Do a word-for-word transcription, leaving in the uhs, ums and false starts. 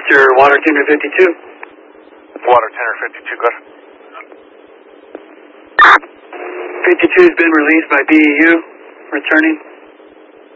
Roger, water tender fifty-two. Water tender fifty-two, good. fifty-two's been released by B E U, returning.